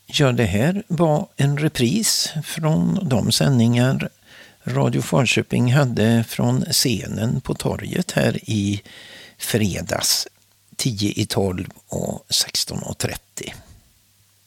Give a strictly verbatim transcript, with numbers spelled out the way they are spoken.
Ja, det här var en repris från de sändningar Radio Falköping hade från scenen på torget här i fredags tio i tolv och sexton och trettio.